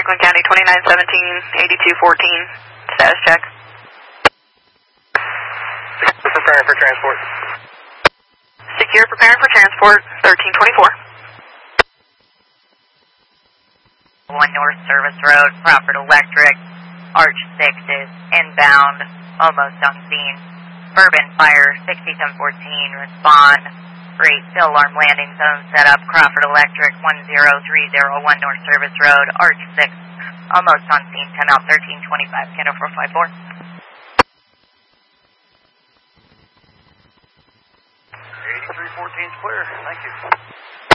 Franklin County 2917-8214. Status check. Preparing for transport. Secure preparing for transport, 1324. 1 North Service Road, Crawford Electric, Arch 6 is inbound, almost on scene. Bourbon Fire 6714, respond. Rate still alarm landing zone set up, Crawford Electric 10301 North Service Road, Arch 6, almost on scene, 10 out 1325, Canada 454. 8314 is clear, thank you.